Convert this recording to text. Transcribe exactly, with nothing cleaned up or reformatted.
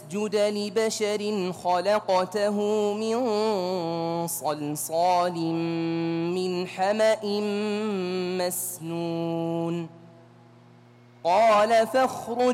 اسجد لبشر خلقته من صلصال من حمأ مسنون قال فاخرج